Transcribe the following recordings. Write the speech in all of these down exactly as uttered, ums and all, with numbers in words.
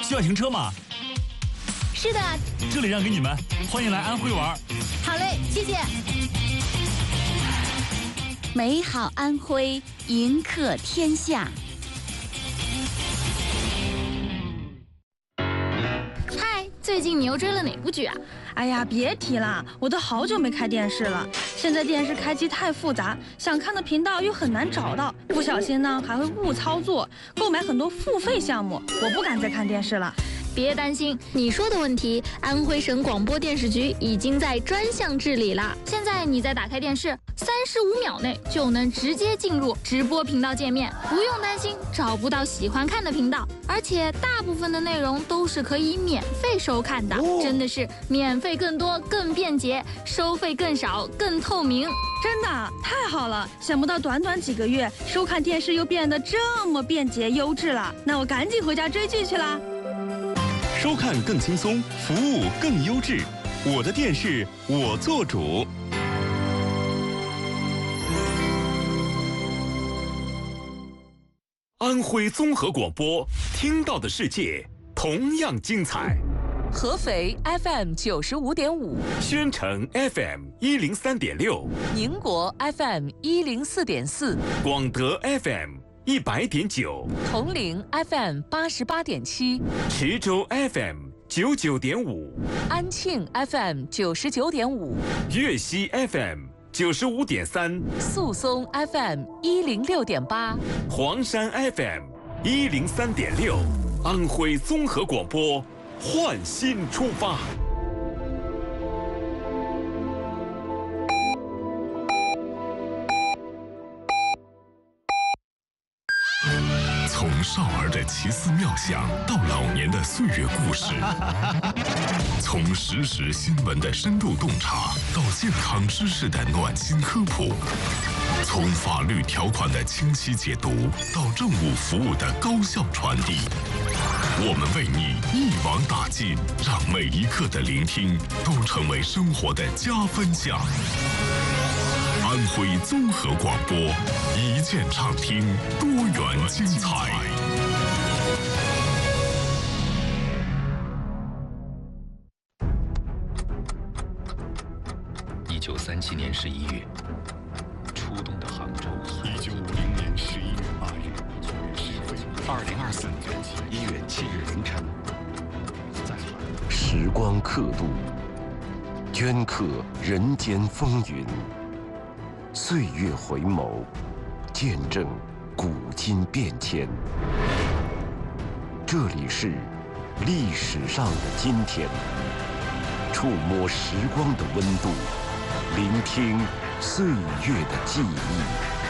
需要停车吗？ 是的， 这里让给你们，欢迎来安徽玩。 好嘞，谢谢。 美好安徽，迎客天下。 嗨，最近你又追了哪部剧啊？ 哎呀，别提了，我都好久没开电视了。现在电视开机太复杂，想看的频道又很难找到，不小心呢还会误操作，购买很多付费项目，我不敢再看电视了。 别担心，你说的问题，安徽省广播电视局已经在专项治理了。现在你再打开电视，三十五秒内就能直接进入直播频道界面，不用担心找不到喜欢看的频道，而且大部分的内容都是可以免费收看的，哦、真的是免费更多、更便捷，收费更少、更透明。 真的太好了！想不到短短几个月，收看电视又变得这么便捷优质了。那我赶紧回家追剧去啦！ 收看更轻松，服务更优质，我的电视我做主。安徽综合广播，听到的世界同样精彩。 合肥 F M 九十五点五， 宣城 F M 一零三点六， 宁国 F M 一零四点四， 广德 F M 一百点九， 铜陵 F M 八十八点七， 池州 F M 九九点五， 安庆 F M 九十九点五， 粤西 F M 九十五点三， 宿松 F M 一零六点八， 黄山 F M 一零三点六，安徽综合广播，焕新出发。从少儿的奇思妙想到老年的岁月故事，从实时新闻的深度洞察到健康知识的暖心科普，从法律条款的清晰解读到政务服务的高效传递，我们为你一网打尽，让每一刻的聆听都成为生活的加分项。安徽综合广播，一键畅听，多元精彩。 一九三七年十一月，初冬的杭州。 一九五零年十一月八日， 二零二四年一月七日凌晨，在时光刻度，镌刻人间风云。岁月回眸，见证古今变迁。这里是历史上的今天，触摸时光的温度，聆听岁月的记忆。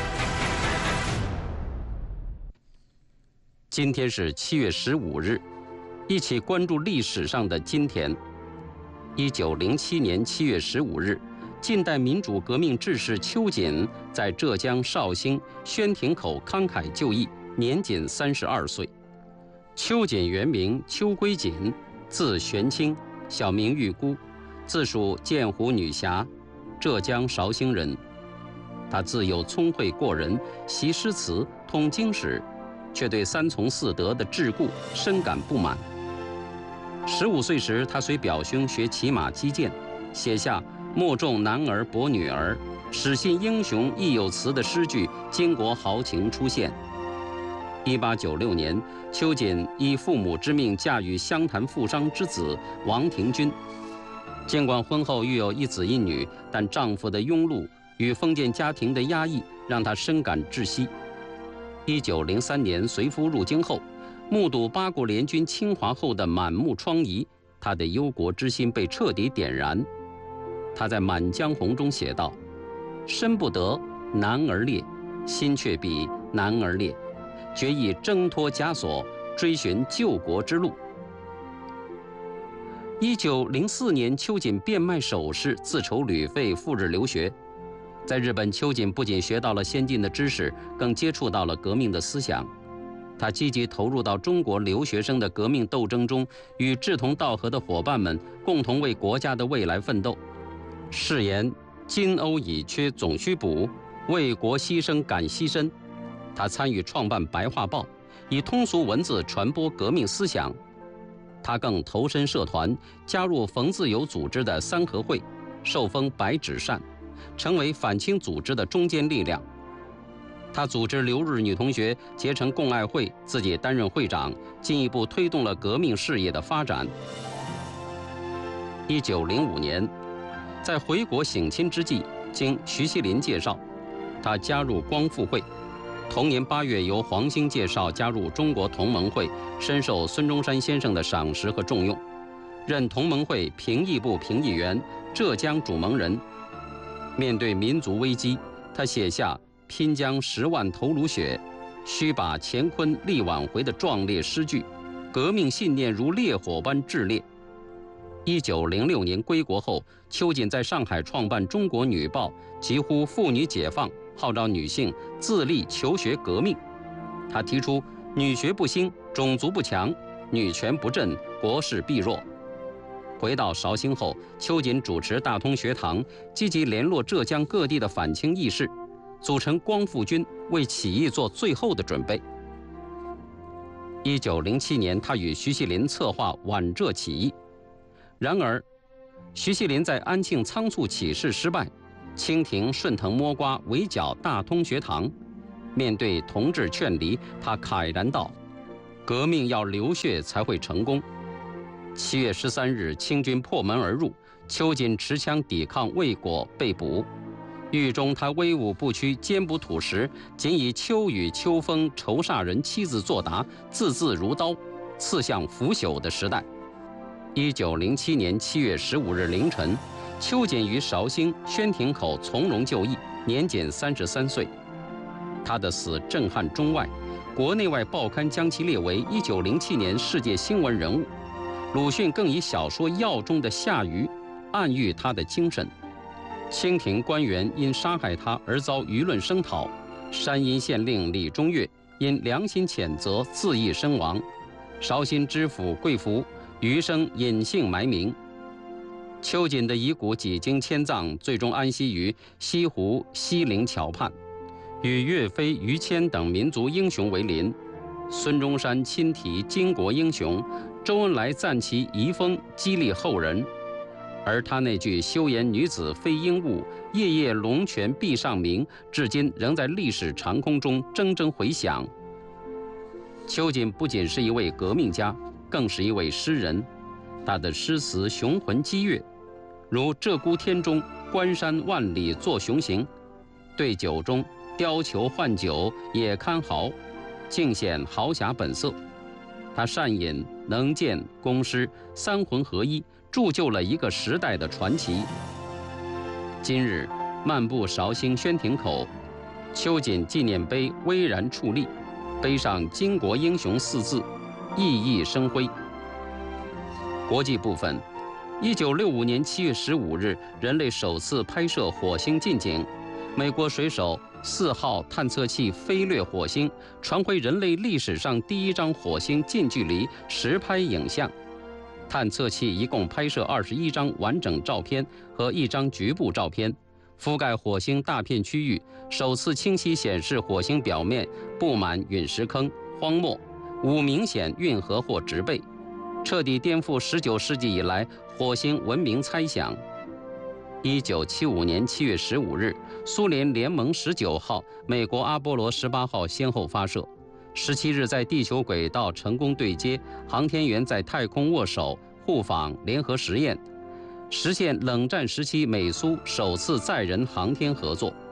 今天是七月十五日，一起关注历史上的今天。一九零七年七月十五日。近代民主革命志士秋瑾在浙江绍兴宣亭口慷慨就义，年仅三十二岁。秋瑾原名邱归瑾，字玄清，小名玉姑，自属鉴湖女侠，浙江绍兴人。他自幼聪慧过人，习诗词，通经史，却对三从四德的桎梏深感不满。十五岁时，他随表兄学骑马击剑，写下莫重男儿薄女儿，始信英雄亦有词的诗句巾帼豪情出现。一八九六年，秋瑾依父母之命嫁与湘潭富商之子王廷钧。尽管婚后育有一子一女，但丈夫的庸碌与封建家庭的压抑让她深感窒息。一九零三年随夫入京后，目睹八国联军侵华后的满目疮痍，她的忧国之心被彻底点燃。他在《满江红》中写道：“身不得，男儿烈；心却比男儿烈，决意挣脱枷锁，追寻救国之路。”一九零四年，秋瑾变卖首饰，自筹旅费赴日留学。在日本，秋瑾不仅学到了先进的知识，更接触到了革命的思想。他积极投入到中国留学生的革命斗争中，与志同道合的伙伴们共同为国家的未来奋斗。誓言金瓯已缺总须补，为国牺牲敢牺牲。他参与创办《白话报》，以通俗文字传播革命思想。 他更投身社团，加入冯自由组织的三合会，受封白纸扇，成为反清组织的中坚力量。他组织留日女同学结成共爱会，自己担任会长，进一步推动了革命事业的发展。一九零五年，在回国省亲之际，经徐锡麟介绍，他加入光复会。同年八月，由黄兴介绍加入中国同盟会，深受孙中山先生的赏识和重用，任同盟会评议部评议员、浙江主盟人。面对民族危机，他写下“拼将十万头颅血，须把乾坤力挽回”的壮烈诗句，革命信念如烈火般炽烈。一九零六年归国后，秋瑾在上海创办《中国女报》，疾呼妇女解放，号召女性自立求学革命。他提出女学不兴，种族不强，女权不振，国势必弱。回到绍兴后，秋瑾主持大通学堂，积极联络浙江各地的反清义士，组成光复军，为起义做最后的准备。一九零七年，他与徐锡麟策划皖浙起义。然而，徐锡麟在安庆仓促起事失败，清廷顺藤摸瓜围剿大通学堂。面对同志劝离，他慨然道：“革命要流血才会成功。”七月十三日，清军破门而入，秋瑾持枪抵抗未果，被捕。狱中，他威武不屈，坚不吐实，仅以秋雨秋风愁煞人七字作答，字字如刀，刺向腐朽的时代。一九零七年七月十五日凌晨，秋瑾于绍兴宣亭口从容就义，年仅三十三岁。他的死震撼中外，国内外报刊将其列为一九零七年世界新闻人物。鲁迅更以小说《药》中的夏鱼暗喻他的精神。清廷官员因杀害他而遭舆论声讨，山阴县令李中岳因良心谴责自缢身亡，绍兴知府桂福余生隐姓埋名。秋瑾的遗骨几经迁葬，最终安息于西湖西泠桥畔，与岳飞、于谦等民族英雄为邻。孙中山亲题巾帼英雄，周恩来赞其遗风，激励后人。而他那句休言女子非鹦鹉，夜夜龙泉壁上鸣，至今仍在历史长空中铮铮回响。秋瑾不仅是一位革命家，更是一位诗人。他的诗词雄浑激越，如《鹧鸪天》中“关山万里作雄行”，对酒中“貂裘换酒也堪豪”，尽显豪侠本色。他善饮能健工诗三魂合一，铸就了一个时代的传奇。今日漫步绍兴宣亭口，秋瑾纪念碑巍然矗立，碑上“巾帼英雄”四字熠熠生辉。国际部分，一九六五年七月十五日，人类首次拍摄火星近景，美国水手四号探测器飞掠火星，传回人类历史上第一张火星近距离实拍影像。探测器一共拍摄二十一张完整照片和一张局部照片，覆盖火星大片区域，首次清晰显示火星表面布满陨石坑、荒漠，无明显运河或植被，彻底颠覆十九世纪以来火星文明猜想。一九七五年七月十五日，苏联联盟十九号、美国阿波罗十八号先后发射。十七日在地球轨道成功对接，航天员在太空握手互访联合实验，实现冷战时期美苏首次载人航天合作。